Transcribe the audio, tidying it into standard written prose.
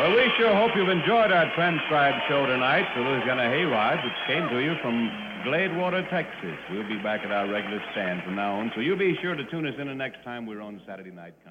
Well, we sure hope you've enjoyed our transcribed show tonight, The Louisiana Hayride, which came to you from Gladewater, Texas. We'll be back at our regular stand from now on, so you be sure to tune us in the next time we're on Saturday Night Country.